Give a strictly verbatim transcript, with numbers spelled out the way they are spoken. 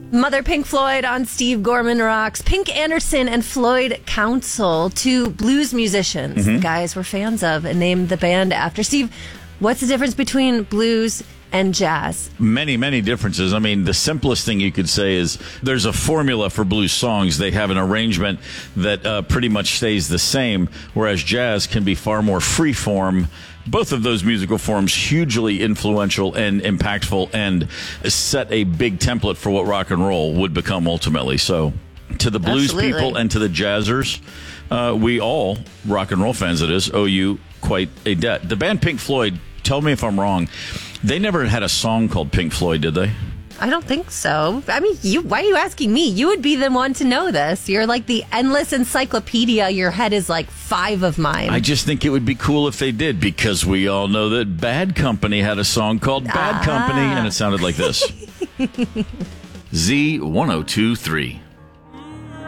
Mother Pink Floyd on Steve Gorman Rocks. Pink Anderson and Floyd Council, two blues musicians mm-hmm. the guys were fans of and named the band after. Steve, what's the difference between blues and jazz? Many, many differences. I mean, the simplest thing you could say is there's a formula for blues songs. They have an arrangement that uh, pretty much stays the same, whereas jazz can be far more free form. Both of those musical forms hugely influential and impactful and set a big template for what rock and roll would become ultimately. So to the blues Absolutely. people and to the jazzers, uh, we all, rock and roll fans it is, owe you quite a debt. The band Pink Floyd, tell me if I'm wrong, they never had a song called Pink Floyd, did they? I don't think so. I mean, you. Why are you asking me? You would be the one to know this. You're like the endless encyclopedia. Your head is like five of mine. I just think it would be cool if they did, because we all know that Bad Company had a song called Bad ah. Company, and it sounded like this. Z one oh two three.